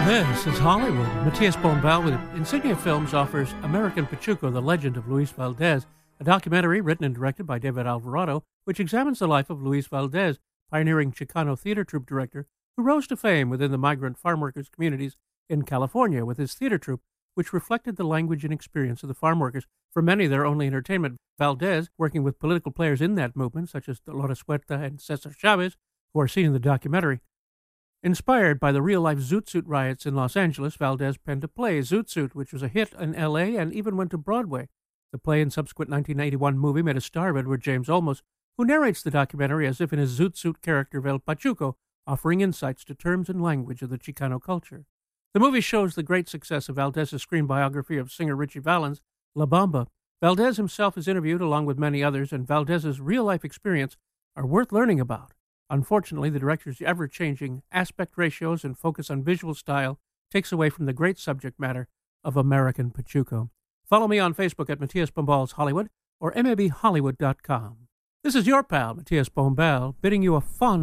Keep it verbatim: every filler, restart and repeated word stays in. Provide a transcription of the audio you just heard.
This is Hollywood. Matias Bombal with Insignia Films offers American Pachuco, The Legend of Luis Valdez, a documentary written and directed by David Alvarado, which examines the life of Luis Valdez, pioneering Chicano theater troupe director who rose to fame within the migrant farm workers communities in California with his theater troupe, which reflected the language and experience of the farm workers, for many their only entertainment. Valdez, working with political players in that movement, such as Dolores Huerta and Cesar Chavez, who are seen in the documentary. Inspired by the real-life Zoot Suit riots in Los Angeles, Valdez penned a play, Zoot Suit, which was a hit in L A and even went to Broadway. The play and subsequent nineteen eighty-one movie made a star of Edward James Olmos, who narrates the documentary as if in his Zoot Suit character of El Pachuco, offering insights to terms and language of the Chicano culture. The movie shows the great success of Valdez's screen biography of singer Richie Valens, La Bamba. Valdez himself is interviewed along with many others, and Valdez's real-life experience are worth learning about. Unfortunately, the director's ever-changing aspect ratios and focus on visual style takes away from the great subject matter of American Pachuco. Follow me on Facebook at Matias Bombal's Hollywood or M A B Hollywood dot com. This is your pal, Matias Bombal, bidding you a fond